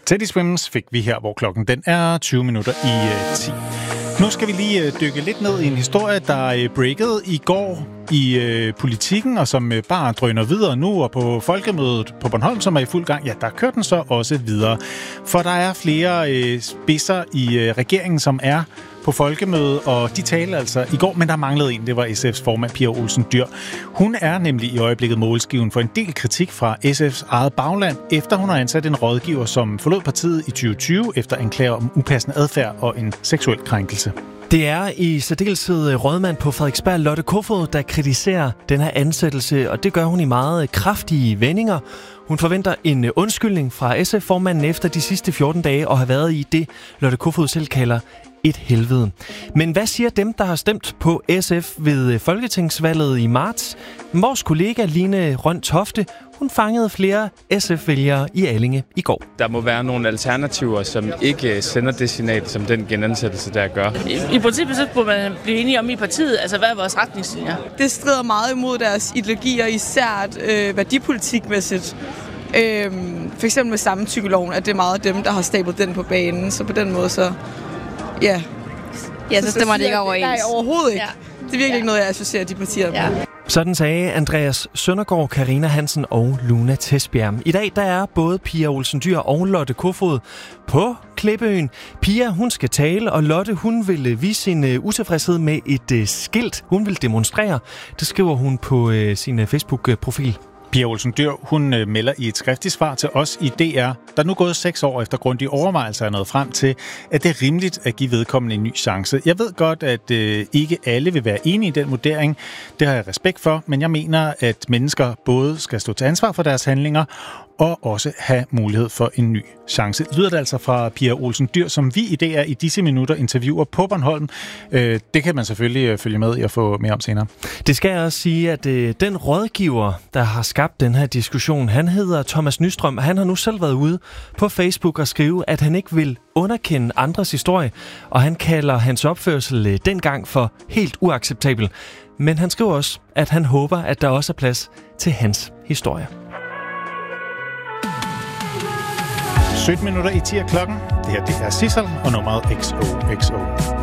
Teddy Swims fik vi her, hvor klokken den er 20 minutter i 10. Nu skal vi lige dykke lidt ned i en historie, der breakede i går i Politikken, og som bare drøner videre nu, og på Folkemødet på Bornholm, som er i fuld gang, ja, der kører den så også videre. For der er flere spidser i regeringen, som er på Folkemødet, og de talte altså i går, men der manglede en. Det var SF's formand, Pia Olsen Dyhr. Hun er nemlig i øjeblikket målskiven for en del kritik fra SF's eget bagland, efter hun har ansat en rådgiver, som forlod partiet i 2020 efter anklager om upassende adfærd og en seksuel krænkelse. Det er i særdeleshed rådmand på Frederiksberg, Lotte Kofod, der kritiserer den her ansættelse, og det gør hun i meget kraftige vendinger. Hun forventer en undskyldning fra SF-formanden efter de sidste 14 dage og har været i det, Lotte Kofod selv kalder et helvede. Men hvad siger dem, der har stemt på SF ved folketingsvalget i marts? Vores kollega Line Rønn Tofte, hun fangede flere SF-vælgere i Allinge i går. Der må være nogle alternativer, som ikke sender det signal, som den genansættelse der gør. I princippet så burde man blive enige om i partiet, altså hvad er vores retningslinjer? Det strider meget imod deres ideologier, især værdipolitikmæssigt. For eksempel med samtykkeloven, at det er meget dem, der har stablet den på banen. Så på den måde så, ja. Ja, så stemmer det ikke overens. Nej, overhovedet ikke. Ja. Det er virkelig ikke noget, jeg associerer de partier med. Sådan sagde Andreas Søndergaard, Karina Hansen og Luna Tesbjerg. I dag der er både Pia Olsen Dyhr og Lotte Kofod på Klippeøen. Pia, hun skal tale, og Lotte, hun vil vise sin utilfredshed med et skilt. Hun vil demonstrere. Det skriver hun på sin Facebook-profil. Pia Olsen Dyhr, hun melder i et skriftligt svar til os i DR, der er nu gået 6 år efter grundige overvejelser er nået frem til, at det er rimeligt at give vedkommende en ny chance. Jeg ved godt, at ikke alle vil være enige i den vurdering. Det har jeg respekt for, men jeg mener, at mennesker både skal stå til ansvar for deres handlinger og også have mulighed for en ny chance. Lyder det altså fra Pia Olsen Dyhr, som vi i DR i disse minutter interviewer på Bornholm. Det kan man selvfølgelig følge med i at få mere om senere. Det skal jeg også sige, at den rådgiver, der har skabt den her diskussion, han hedder Thomas Nystrøm. Han har nu selv været ude på Facebook og skrive, at han ikke vil underkende andres historie, og han kalder hans opførsel dengang for helt uacceptabel. Men han skriver også, at han håber, at der også er plads til hans historie. 17 minutter i 10 klokken. Det her det er Sissel og nummeret XOXO.